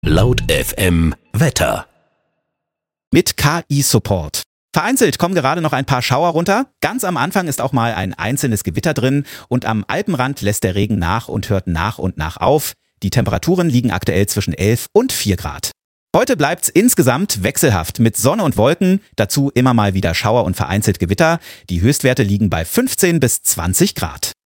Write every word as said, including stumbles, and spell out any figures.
Laut F M Wetter. Mit K I-Support. Vereinzelt kommen gerade noch ein paar Schauer runter. Ganz am Anfang ist auch mal ein einzelnes Gewitter drin und am Alpenrand lässt der Regen nach und hört nach und nach auf. Die Temperaturen liegen aktuell zwischen elf und vier Grad. Heute bleibt's insgesamt wechselhaft mit Sonne und Wolken, dazu immer mal wieder Schauer und vereinzelt Gewitter. Die Höchstwerte liegen bei fünfzehn bis zwanzig Grad.